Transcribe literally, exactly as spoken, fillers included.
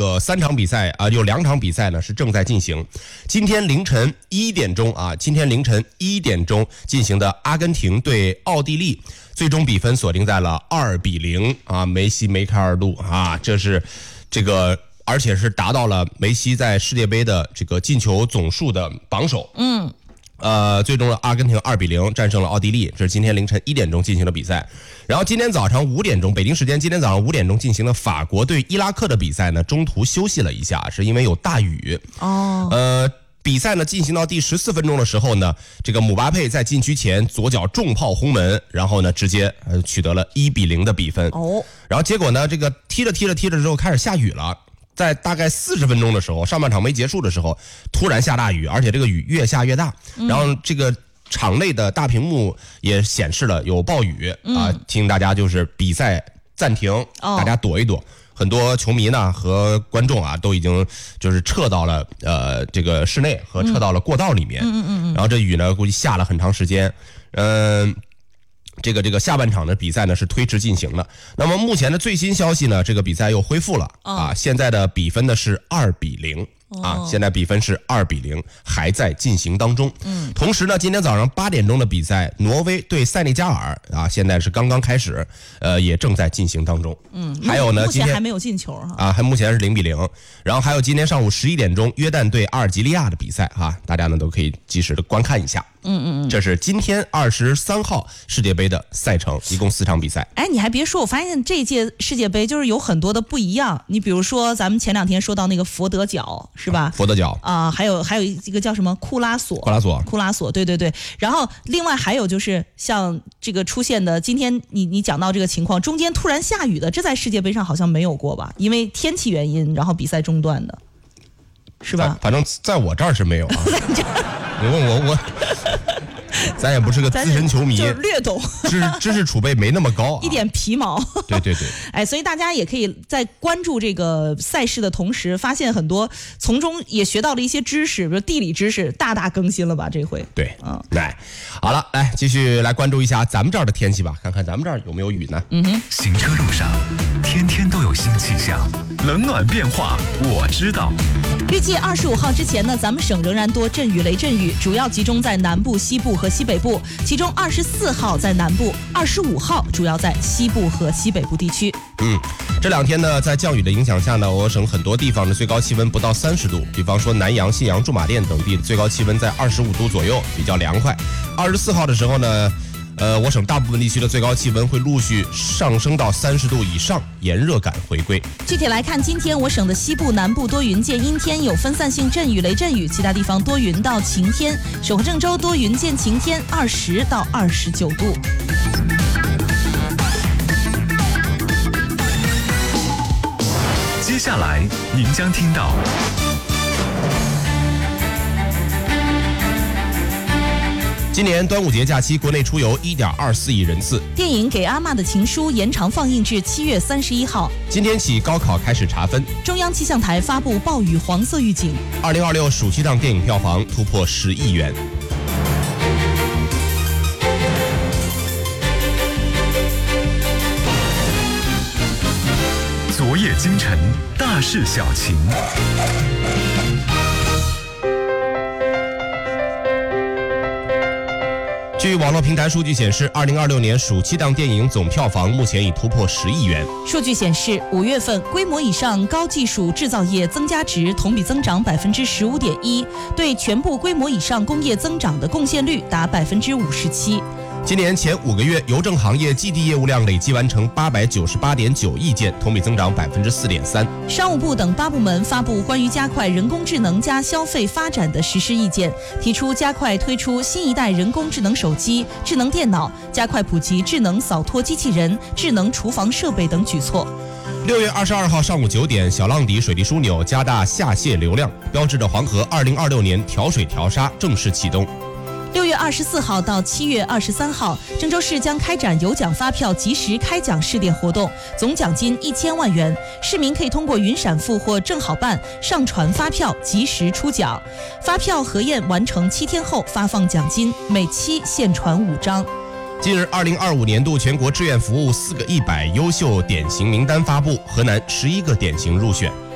个三场比赛啊、呃，有两场比赛呢是正在进行。今天凌晨一点钟啊，今天凌晨一点钟进行的阿根廷对奥地利，最终比分锁定在了二比零啊，梅西梅开二度啊，这是这个。而且是达到了梅西在世界杯的这个进球总数的榜首。 嗯， 呃，最终的阿根廷二比零战胜了奥地利，这是今天凌晨一点钟进行的比赛。然后今天早上五点钟，北京时间今天早上五点钟进行的法国对伊拉克的比赛呢，中途休息了一下，是因为有大雨。 哦， 呃。比赛呢进行到第十四分钟的时候呢，这个姆巴佩在禁区前左脚重炮轰门，然后呢直接呃取得了一比零的比分。 哦，然后结果呢，这个踢着踢着踢着之后开始下雨了。在大概四十分钟的时候，上半场没结束的时候，突然下大雨，而且这个雨越下越大，然后这个场内的大屏幕也显示了有暴雨啊、呃，提醒大家就是比赛暂停，大家躲一躲。很多球迷呢和观众啊都已经就是撤到了呃这个室内和撤到了过道里面。 嗯嗯嗯。 然后这雨呢估计下了很长时间，嗯、呃。这个这个下半场的比赛呢是推迟进行的。那么目前的最新消息呢，这个比赛又恢复了、哦、啊，现在的比分呢是二比零。啊，现在比分是二比零，还在进行当中。 嗯， 同时呢，今天早上八点钟的比赛，挪威对塞内加尔啊，现在是刚刚开始，呃，也正在进行当中。 嗯， 还有呢， 目前还没有进球哈。 啊，还目前是零比零。然后还有今天上午十一点钟，约旦对阿尔及利亚的比赛哈、啊，大家呢都可以及时的观看一下。 嗯嗯嗯， 这是今天二十三号世界杯的赛程，一共四场比赛。 哎，你还别说，我发现这届世界杯就是有很多的不一样。你比如说，咱们前两天说到那个佛得角是吧？ 佛得角啊、呃，还有还有一个叫什么库拉索？ 库拉索， 库拉索，对对对。然后另外还有就是像这个出现的，今天你你讲到这个情况，中间突然下雨的，这在世界杯上好像没有过吧？因为天气原因，然后比赛中断的，是吧？ 反正在我这儿是没有啊。你问我我。咱也不是个资深球迷， 就是略懂， 知知识储备没那么高、啊， 一点皮毛。 对对对， 哎，所以大家也可以在关注这个赛事的同时，发现很多，从中也学到了一些知识，比如地理知识，大大更新了吧？这回对，嗯，来，好了，来继续来关注一下咱们这儿的天气吧，看看咱们这儿有没有雨呢？ 嗯哼， 行车路上天天都有新气象，冷暖变化我知道。 预计二十五号之前呢，咱们省仍然多阵雨、雷阵雨，主要集中在南部、西部和西北部。其中二十四号在南部，二十五号主要在西部和西北部地区。 嗯，这两天呢，在降雨的影响下呢，我省很多地方的最高气温不到三十度，比方说南阳、信阳、驻马店等地的最高气温在二十五度左右，比较凉快。二十四号的时候呢。呃，我省大部分地区的最高气温会陆续上升到三十度以上，炎热感回归。 具体来看，今天我省的西部、南部多云见阴天，有分散性阵雨、雷阵雨；其他地方多云到晴天。首和郑州多云见晴天，二十到二十九度。 接下来您将听到。 今年端午节假期，国内出游一点二四亿人次。 电影《给阿嬷的情书》延长放映至七月三十一号。 今天起，高考开始查分。 中央气象台发布暴雨黄色预警。 二零二六暑期档电影票房突破十亿元。 昨夜今晨，大事小情。 据网络平台数据显示，二零二六年暑期档电影总票房目前已突破十亿元。 数据显示，五月份规模以上高技术制造业增加值同比增长百分之十五点一，对全部规模以上工业增长的贡献率达百分之五十七。 今年前五个月，邮政行业寄递业务量累计完成八百九十八点九亿件，同比增长百分之四点三。 商务部等八部门发布关于加快人工智能加消费发展的实施意见，提出加快推出新一代人工智能手机、智能电脑，加快普及智能扫拖机器人、智能厨房设备等举措。 六月二十二号上午九点，小浪底水利枢纽加大下泄流量，标志着黄河二零二六年调水调沙正式启动。 六月二十四号到七月二十三号，郑州市将开展有奖发票及时开奖试点活动，总奖金一千万元。市民可以通过云闪付或正好办上传发票，及时出奖。发票核验完成七天后发放奖金，每期限传五张。 近日，二零二五年度全国志愿服务四个一百优秀典型名单发布，河南十一个典型入选。